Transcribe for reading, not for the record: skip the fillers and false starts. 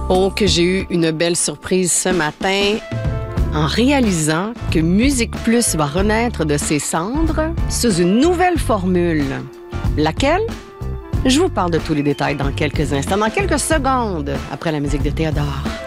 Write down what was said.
Oh, que j'ai eu une belle surprise ce matin en réalisant que Musique Plus va renaître de ses cendres sous une nouvelle formule. Laquelle? Je vous parle de tous les détails dans quelques instants, dans quelques secondes, après la musique de Théodore.